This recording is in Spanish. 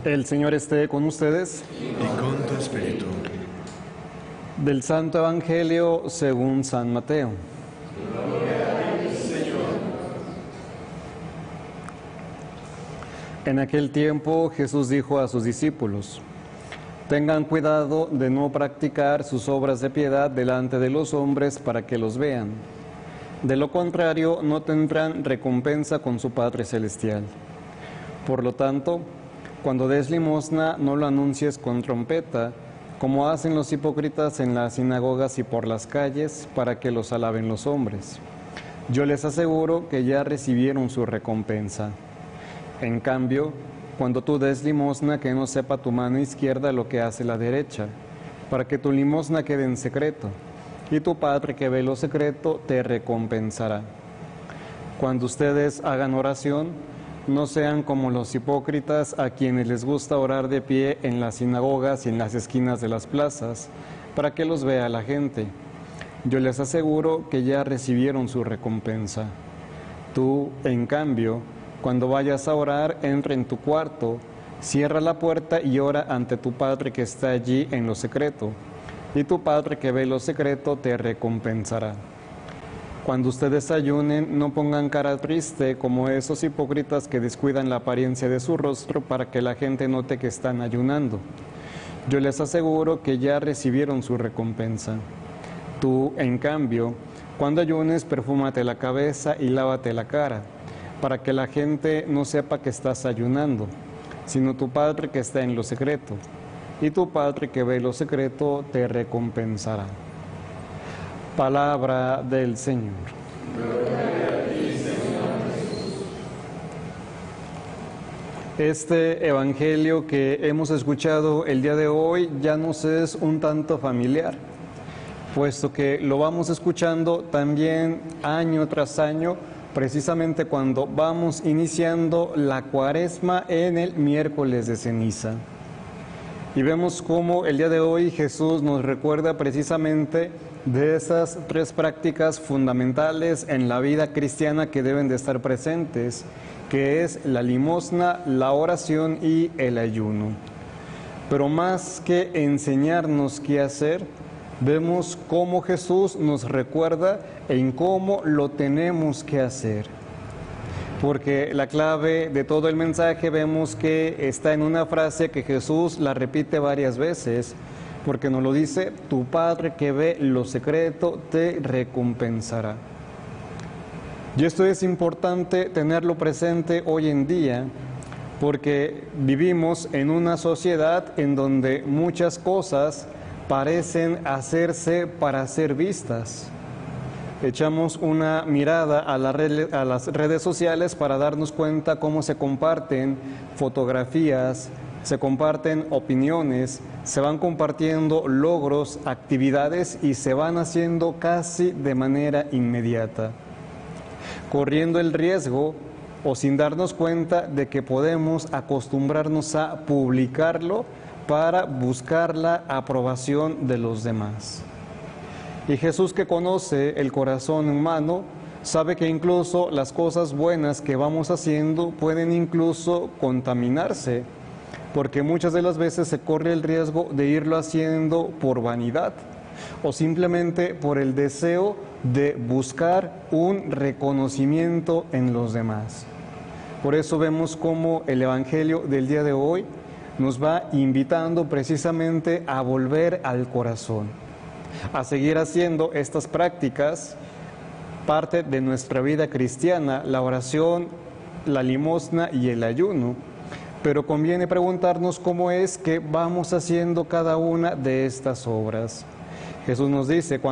El Señor esté con ustedes. Y con tu espíritu. Del Santo Evangelio según San Mateo. En aquel tiempo Jesús dijo a sus discípulos: tengan cuidado de no practicar sus obras de piedad delante de los hombres para que los vean. De lo contrario, no tendrán recompensa con su Padre Celestial. Por lo tanto, cuando des limosna, no lo anuncies con trompeta, como hacen los hipócritas en las sinagogas y por las calles, para que los alaben los hombres. Yo les aseguro que ya recibieron su recompensa. En cambio, cuando tú des limosna, que no sepa tu mano izquierda lo que hace la derecha, para que tu limosna quede en secreto, y tu Padre que ve lo secreto te recompensará. Cuando ustedes hagan oración, no sean como los hipócritas a quienes les gusta orar de pie en las sinagogas y en las esquinas de las plazas, para que los vea la gente. Yo les aseguro que ya recibieron su recompensa. Tú, en cambio, cuando vayas a orar, entra en tu cuarto, cierra la puerta y ora ante tu Padre que está allí en lo secreto, y tu Padre que ve lo secreto te recompensará. Cuando ustedes ayunen, no pongan cara triste como esos hipócritas que descuidan la apariencia de su rostro para que la gente note que están ayunando. Yo les aseguro que ya recibieron su recompensa. Tú, en cambio, cuando ayunes, perfúmate la cabeza y lávate la cara, para que la gente no sepa que estás ayunando, sino tu Padre que está en lo secreto, y tu Padre que ve lo secreto te recompensará. Palabra del Señor. Gloria a ti, Señor Jesús. Este evangelio que hemos escuchado el día de hoy ya nos es un tanto familiar, puesto que lo vamos escuchando también año tras año, precisamente cuando vamos iniciando la Cuaresma en el miércoles de ceniza. Y vemos cómo el día de hoy Jesús nos recuerda precisamente de esas tres prácticas fundamentales en la vida cristiana que deben de estar presentes, que es la limosna, la oración y el ayuno. Pero más que enseñarnos qué hacer, vemos cómo Jesús nos recuerda en cómo lo tenemos que hacer. Porque la clave de todo el mensaje vemos que está en una frase que Jesús la repite varias veces, porque nos lo dice: tu Padre que ve lo secreto te recompensará. Y esto es importante tenerlo presente hoy en día, porque vivimos en una sociedad en donde muchas cosas parecen hacerse para ser vistas. Echamos una mirada a las redes sociales para darnos cuenta cómo se comparten fotografías, se comparten opiniones, se van compartiendo logros, actividades y se van haciendo casi de manera inmediata, corriendo el riesgo o sin darnos cuenta de que podemos acostumbrarnos a publicarlo para buscar la aprobación de los demás. Y Jesús, que conoce el corazón humano, sabe que incluso las cosas buenas que vamos haciendo pueden incluso contaminarse, porque muchas de las veces se corre el riesgo de irlo haciendo por vanidad o simplemente por el deseo de buscar un reconocimiento en los demás. Por eso vemos cómo el Evangelio del día de hoy nos va invitando precisamente a volver al corazón, a seguir haciendo estas prácticas, parte de nuestra vida cristiana, la oración, la limosna y el ayuno. Pero conviene preguntarnos cómo es que vamos haciendo cada una de estas obras. Jesús nos dice: